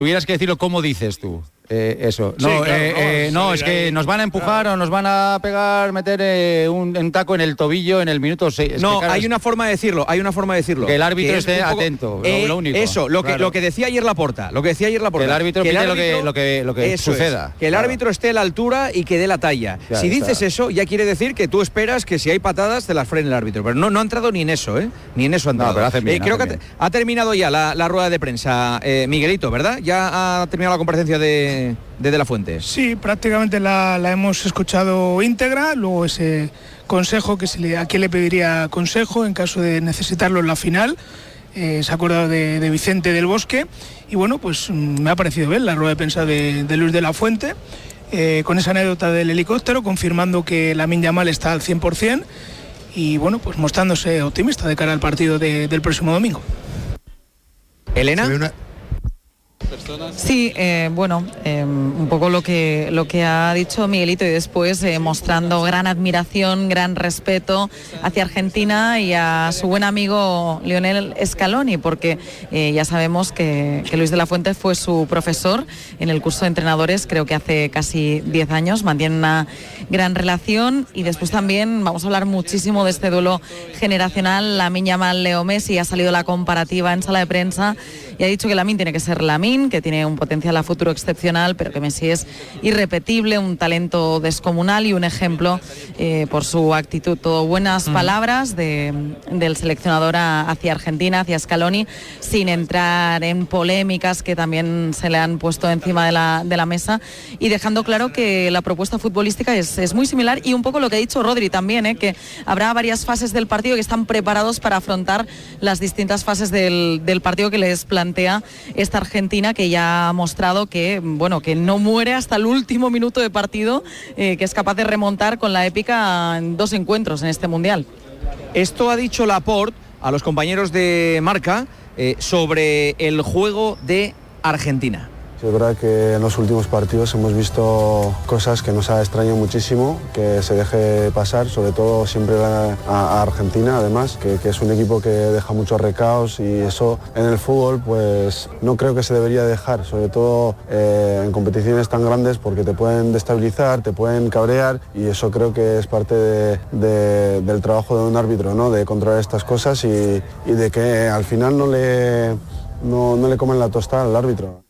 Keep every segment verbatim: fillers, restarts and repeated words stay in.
tuvieras que decirlo, ¿cómo dices tú? Eh, eso. No, sí, claro, eh, no, eh, no es que nos van a empujar claro. o nos van a pegar, meter eh, un, un taco en el tobillo en el minuto seis. No, que, claro, hay una forma de decirlo, hay una forma de decirlo. Que el árbitro que esté poco, atento, eh, lo, lo único. Eso, lo, claro. que, lo que decía ayer Laporta, lo que decía ayer Laporta. Que el árbitro que el pide árbitro, lo que, lo que, lo que suceda. Es, que el claro. árbitro esté a la altura y que dé la talla. Ya, si dices está. eso, ya quiere decir que tú esperas que si hay patadas te las frene el árbitro. Pero no, no ha entrado ni en eso, ¿eh? Ni en eso ha entrado. No, pero hacen bien, eh, creo hacen que bien. ha, ha terminado ya la, la rueda de prensa, eh, Miguelito, ¿verdad? Ya ha terminado la comparecencia de, de De La Fuente. Sí, prácticamente la, la hemos escuchado íntegra, luego ese consejo que se le, a quién le pediría consejo en caso de necesitarlo en la final. Eh, se ha acordado de, de Vicente del Bosque y bueno, pues me ha parecido bien la rueda de prensa de, de Luis de la Fuente, eh, con esa anécdota del helicóptero, confirmando que Lamine Yamal está al cien por ciento y bueno, pues mostrándose optimista de cara al partido de, del próximo domingo. Elena. Sí, eh, bueno, eh, un poco lo que lo que ha dicho Miguelito y después eh, mostrando gran admiración, gran respeto hacia Argentina y a su buen amigo Lionel Scaloni, porque eh, ya sabemos que, que Luis de la Fuente fue su profesor en el curso de entrenadores, creo que hace casi diez años, mantiene una gran relación y después también vamos a hablar muchísimo de este duelo generacional, Lamine Yamal, Leo Messi, ha salido la comparativa en sala de prensa y ha dicho que Lamine tiene que ser Lamine, que tiene un potencial a futuro excepcional, pero que Messi es irrepetible, un talento descomunal y un ejemplo eh, por su actitud. Todo buenas mm. palabras de, del seleccionador a, hacia Argentina, hacia Scaloni, sin entrar en polémicas que también se le han puesto encima de la, de la mesa y dejando claro que la propuesta futbolística es, es muy similar y un poco lo que ha dicho Rodri también, eh, que habrá varias fases del partido que están preparados para afrontar las distintas fases del, del partido que les plantea esta Argentina, que ya ha mostrado que, bueno, que no muere hasta el último minuto de partido, eh, que es capaz de remontar con la épica en dos encuentros en este Mundial. Esto ha dicho Laporte a los compañeros de Marca eh, sobre el juego de Argentina. Es verdad que en los últimos partidos hemos visto cosas que nos ha extrañado muchísimo, que se deje pasar, sobre todo siempre a, a Argentina, además, que, que es un equipo que deja muchos recaos y eso en el fútbol pues no creo que se debería dejar, sobre todo eh, en competiciones tan grandes porque te pueden destabilizar, te pueden cabrear y eso creo que es parte de, de, del trabajo de un árbitro, ¿no? De controlar estas cosas y, y de que al final no le, no, no le comen la tostada al árbitro.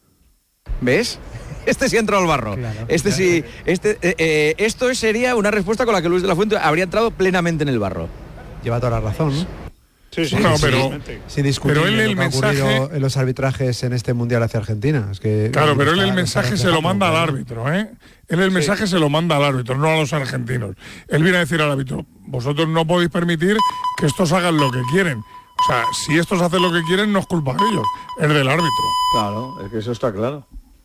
¿Ves? Este sí ha entrado al barro. Claro, este claro. sí. Este, eh, eh, esto sería una respuesta con la que Luis de la Fuente habría entrado plenamente en el barro. Lleva toda la razón, ¿no? Sí, sí, no, pero, sin discutir pero él el lo que mensaje, ha ocurrido en los arbitrajes en este Mundial hacia Argentina. Es que claro, pero él el mensaje se lo manda al árbitro, ¿eh? Él el mensaje sí. se lo manda al árbitro, no a los argentinos. Él viene a decir al árbitro, vosotros no podéis permitir que estos hagan lo que quieren. O sea, si estos hacen lo que quieren, no es culpa de ellos, es del árbitro. Claro, es que eso está claro.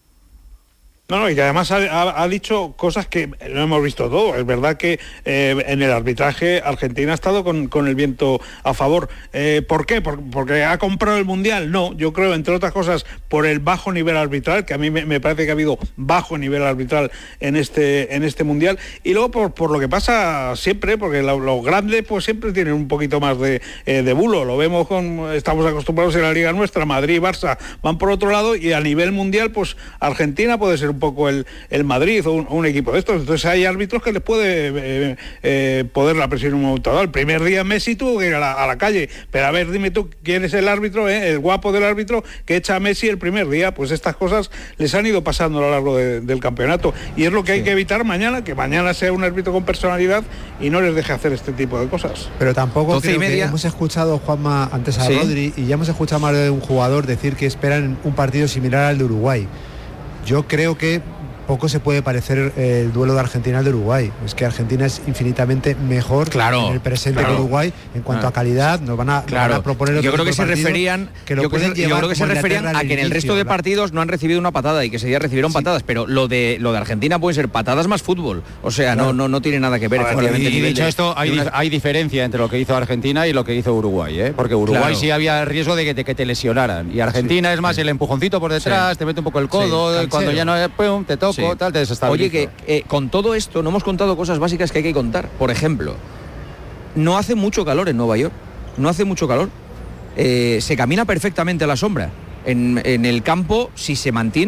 No, no, y que además ha, ha, ha dicho cosas que no hemos visto todo. Es verdad que eh, en el arbitraje Argentina ha estado con, con el viento a favor. Eh, ¿Por qué? ¿Por, ¿Porque ha comprado el Mundial? No, yo creo, entre otras cosas, por el bajo nivel arbitral, que a mí me, me parece que ha habido bajo nivel arbitral en este en este Mundial. Y luego por, por lo que pasa siempre, porque lo, los grandes pues siempre tienen un poquito más de, eh, de bulo. Lo vemos con, estamos acostumbrados en la liga nuestra, Madrid y Barça van por otro lado, y a nivel mundial, pues Argentina puede ser un poco el, el Madrid o un, un equipo de estos. Entonces hay árbitros que les puede eh, eh, poder la presión en un momento dado. El primer día Messi tuvo que ir a la, a la calle, pero a ver, dime tú quién es el árbitro, eh, el guapo del árbitro que echa a Messi el primer día. Pues estas cosas les han ido pasando a lo largo de, del campeonato y es lo que hay sí. que evitar mañana, que mañana sea un árbitro con personalidad y no les deje hacer este tipo de cosas. Pero tampoco creo que hemos escuchado, Juanma, antes a ¿Sí? Rodri, y ya hemos escuchado más de un jugador decir que esperan un partido similar al de Uruguay. Yo creo que poco se puede parecer el duelo de Argentina al de Uruguay. Es que Argentina es infinitamente mejor claro, en el presente claro. que Uruguay en cuanto ah. a calidad. Nos van a, claro. van a proponer yo creo que se referían que lo yo, pueden que, yo creo que se referían a que en el resto de partidos no han recibido una patada y que ese día recibieron sí. patadas, pero lo de lo de Argentina puede ser patadas más fútbol. O sea, claro. no, no no tiene nada que ver. Ver, y, y dicho de, esto, hay, una... hay diferencia entre lo que hizo Argentina y lo que hizo Uruguay, ¿eh? Porque Uruguay claro. sí había riesgo de que te, que te lesionaran. Y Argentina sí. es más el empujoncito por detrás, sí. te mete un poco el codo, sí. cuando ya no pum, te toco, sí. tal, te desestabiliza. Oye, que eh, con todo esto no hemos contado cosas básicas que hay que contar. Por ejemplo, no hace mucho calor en Nueva York. No hace mucho calor. Eh, se camina perfectamente a la sombra. en, en el campo, si se mantiene